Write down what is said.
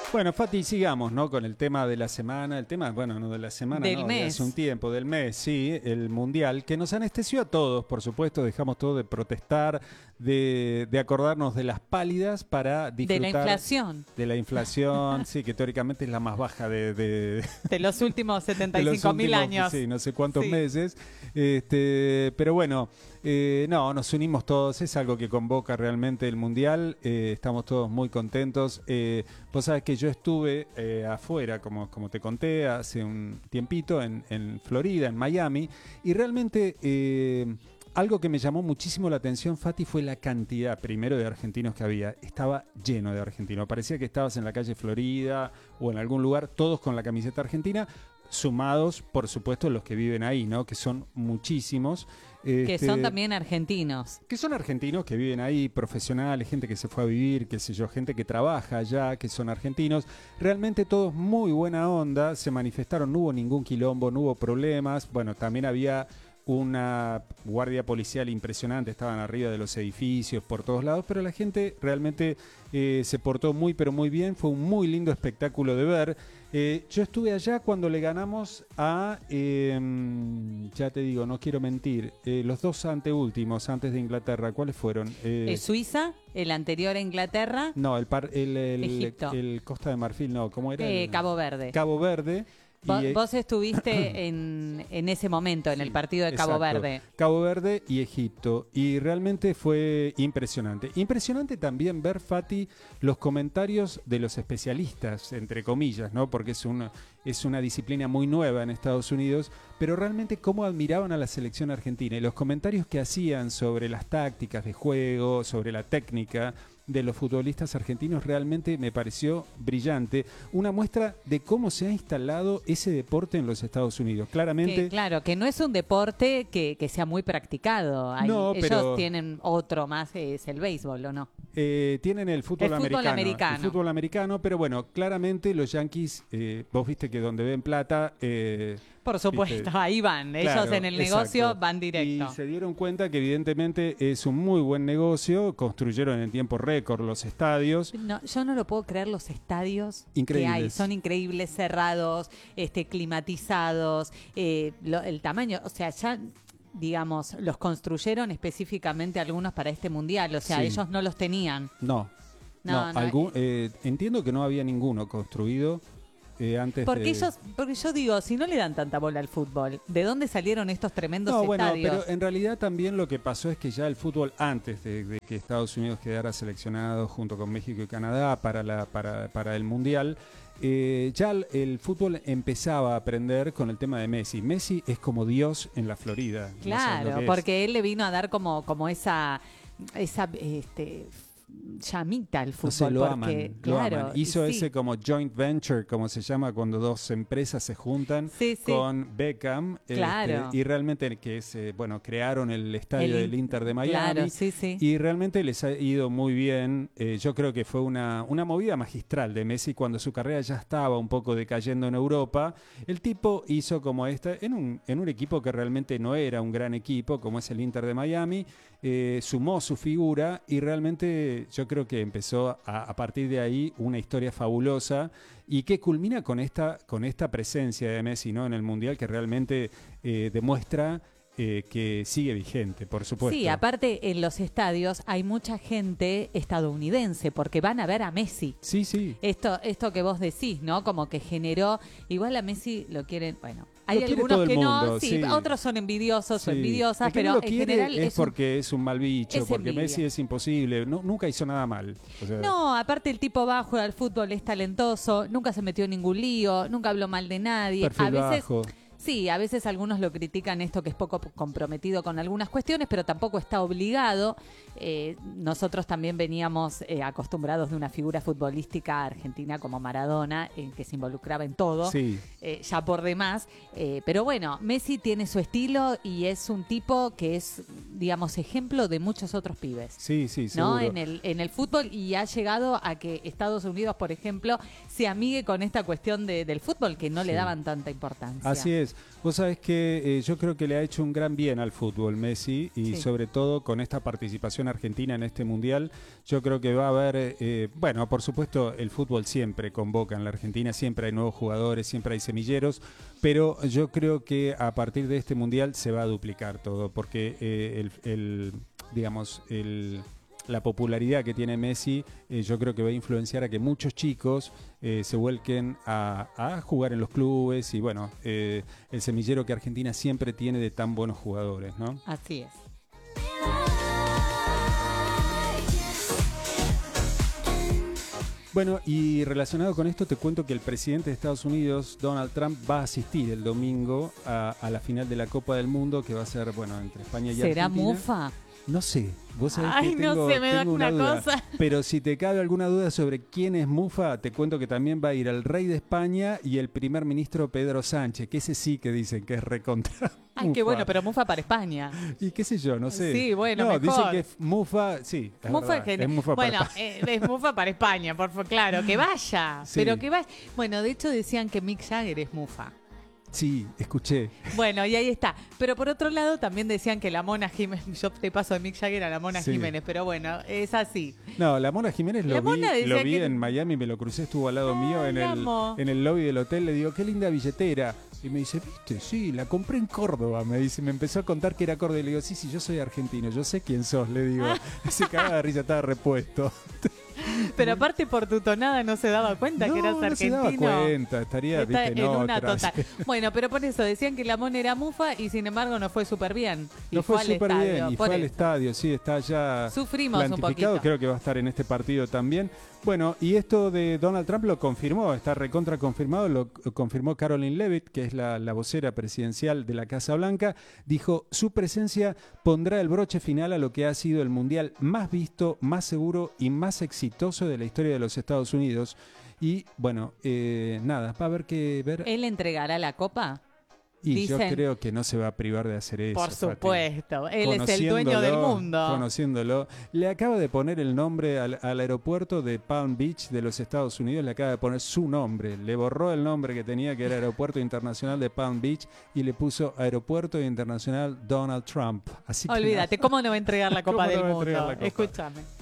Bueno, Fati, sigamos, ¿no? Con el tema de la semana, el tema, bueno, no de la semana, Del no, de mes. hace un tiempo, del mes, sí, el Mundial, que nos anestesió a todos, por supuesto, dejamos todo de protestar, de acordarnos de las pálidas para De la disfrutar inflación. de la inflación, sí, que teóricamente es la más baja De los últimos de los 75.000 últimos, años. sí, no sé cuántos Sí. meses. Pero bueno, no, nos unimos todos. Es algo que convoca realmente el Mundial. Estamos todos muy contentos. Vos sabés que yo estuve afuera, como te conté, hace un tiempito en Florida, en Miami, y realmente algo que me llamó muchísimo la atención, Fati, fue la cantidad, primero, de argentinos que había. Estaba lleno de argentinos. Parecía que estabas en la calle Florida o en algún lugar, todos con la camiseta argentina, sumados, por supuesto, los que viven ahí, ¿no? Que son muchísimos. Que son también argentinos. Que son argentinos que viven ahí, profesionales, gente que se fue a vivir, qué sé yo, gente que trabaja allá, que son argentinos. Realmente todos muy buena onda, se manifestaron, no hubo ningún quilombo, no hubo problemas. Bueno, también había una guardia policial impresionante, estaban arriba de los edificios, por todos lados, pero la gente realmente se portó muy, pero muy bien. Fue un muy lindo espectáculo de ver. Yo estuve allá cuando le ganamos a, ya te digo, no quiero mentir, los dos anteúltimos, antes de Inglaterra, ¿cuáles fueron? Suiza, el anterior a Inglaterra, No, Egipto. el Costa de Marfil, no, ¿cómo era? Cabo Verde. Cabo Verde. Vos estuviste en ese momento, en el partido de Cabo Exacto. Verde. Cabo Verde y Egipto. Y realmente fue impresionante. Impresionante también ver, Fati, los comentarios de los especialistas, entre comillas, ¿no? Porque es una disciplina muy nueva en Estados Unidos, pero realmente cómo admiraban a la selección argentina y los comentarios que hacían sobre las tácticas de juego, sobre la técnica de los futbolistas argentinos, realmente me pareció brillante. Una muestra de cómo se ha instalado ese deporte en los Estados Unidos. Claramente. Claro, que no es un deporte que sea muy practicado. No, ellos pero tienen otro más, es el béisbol, ¿o no? tienen el fútbol americano. El fútbol americano, pero bueno, claramente los Yankees, vos viste que donde ven plata... Por supuesto, ¿viste? ahí van. Ellos Claro, en el negocio exacto. van directo. Y se dieron cuenta que evidentemente es un muy buen negocio. Construyeron en tiempo récord los estadios. No, yo no lo puedo creer, los estadios Increíbles. que hay. Son increíbles, cerrados, climatizados, el tamaño, o sea, ya... digamos, los construyeron específicamente algunos para este mundial, o sea, Sí. ellos no los tenían. No. Entiendo que no había ninguno construido antes Porque de... porque yo digo, si no le dan tanta bola al fútbol, ¿de dónde salieron estos tremendos No, bueno, estadios? pero en realidad también lo que pasó es que ya el fútbol, antes de que Estados Unidos quedara seleccionado junto con México y Canadá para el Mundial, ya el fútbol empezaba a aprender con el tema de Messi. Messi es como Dios en la Florida. Claro, no sé porque él le vino a dar como esa llamita al no fútbol. sé, lo porque, aman, claro, lo aman. Hizo sí. ese como joint venture, como se llama, cuando dos empresas se juntan Sí, sí. con Beckham. Claro. Y realmente que es, crearon el estadio del Inter de Miami. Claro, sí, sí. Y realmente les ha ido muy bien. Yo creo que fue una movida magistral de Messi cuando su carrera ya estaba un poco decayendo en Europa. El tipo hizo como esta, en un equipo que realmente no era un gran equipo, como es el Inter de Miami, sumó su figura y realmente yo creo que empezó a partir de ahí una historia fabulosa y que culmina con esta presencia de Messi, ¿no? En el Mundial, que realmente demuestra que sigue vigente, por supuesto. Sí, aparte en los estadios hay mucha gente estadounidense porque van a ver a Messi. Sí, sí. Esto que vos decís, ¿no? Como que generó, igual a Messi lo quieren, bueno, hay Lo quiere algunos todo el que mundo, no, sí, sí. otros son envidiosos o Sí. envidiosas, El que pero no lo en quiere general es porque es un mal bicho, es porque envidia. Messi es imposible, nunca hizo nada mal. O sea, No, aparte el tipo va, juega al fútbol, es talentoso, nunca se metió en ningún lío, nunca habló mal de nadie. perfil A veces bajo. sí, a veces algunos lo critican esto que es poco comprometido con algunas cuestiones, pero tampoco está obligado. Nosotros también veníamos acostumbrados de una figura futbolística argentina como Maradona, que se involucraba en todo, Sí. ya por demás. Pero bueno, Messi tiene su estilo y es un tipo que es, digamos, ejemplo de muchos otros pibes. Sí, sí, ¿No? seguro. En el fútbol, y ha llegado a que Estados Unidos, por ejemplo, se amigue con esta cuestión del fútbol que no le Sí. daban tanta importancia. Así es. Entonces, vos sabés que yo creo que le ha hecho un gran bien al fútbol Messi y sobre todo con esta participación argentina en este mundial, yo creo que va a haber, bueno, por supuesto el fútbol siempre convoca en la Argentina, siempre hay nuevos jugadores, siempre hay semilleros, pero yo creo que a partir de este mundial se va a duplicar todo, porque la popularidad que tiene Messi, yo creo que va a influenciar a que muchos chicos se vuelquen a jugar en los clubes y bueno, el semillero que Argentina siempre tiene de tan buenos jugadores, ¿no? Así es. Bueno, y relacionado con esto te cuento que el presidente de Estados Unidos, Donald Trump, va a asistir el domingo a la final de la Copa del Mundo, que va a ser, bueno, entre España y Argentina. ¿Será mufa? No sé, vos sabés Ay, que tengo, no sé, me da tengo una duda. cosa. Pero si te cabe alguna duda sobre quién es Mufa, te cuento que también va a ir el rey de España y el primer ministro Pedro Sánchez, que ese sí que dicen que es recontra Ay, Mufa. qué bueno, pero mufa para España. Y qué sé yo, no sé. Sí, bueno, no, mejor. dicen que es Mufa, sí, es Mufa verdad, genial. es Mufa para Bueno, España. es mufa para España, por favor, claro, que vaya. Sí. Pero que vaya. Bueno, de hecho decían que Mick Jagger es mufa. Sí, escuché. Bueno, y ahí está. Pero por otro lado también decían que la Mona Jiménez, yo te paso de Mick Jagger a la Mona Sí. Jiménez, pero bueno, es así. No, la Mona Jiménez La lo Mona vi, decía lo vi que- en Miami, me lo crucé, estuvo al lado mío en la amo. el lobby del hotel, le digo, qué linda billetera. Y me dice, viste, sí, la compré en Córdoba, me dice, me empezó a contar que era Córdoba. Y le digo, sí, yo soy argentino, yo sé quién sos, le digo. Se cagaba de risa, estaba repuesto. Pero aparte por tu tonada no se daba cuenta que eras no se argentino. daba cuenta, estaría, Está viste, en en una otras. total. Bueno, pero por eso decían que la Mona era mufa y sin embargo no fue súper bien. Y No fue al súper estadio, bien y por fue al eso. estadio, sí, está ya Sufrimos un plantificado, poquito. creo que va a estar en este partido también. Bueno, y esto de Donald Trump lo confirmó, está recontra confirmado, lo confirmó Caroline Levitt, que es la vocera presidencial de la Casa Blanca, dijo, su presencia pondrá el broche final a lo que ha sido el mundial más visto, más seguro y más exitoso de la historia de los Estados Unidos. Y bueno, nada, va a haber que ver. ¿Él entregará la copa? Y yo dicen- creo que no se va a privar de hacer eso. Por Fati. supuesto. Él es el dueño del mundo. Conociéndolo. Le acaba de poner el nombre al aeropuerto de Palm Beach de los Estados Unidos, le acaba de poner su nombre. Le borró el nombre que tenía, que era Aeropuerto Internacional de Palm Beach, y le puso Aeropuerto Internacional Donald Trump. Así que Olvídate, ¿cómo no va a entregar la Copa ¿Cómo no del va a entregar Mundo? la copa? Escúchame.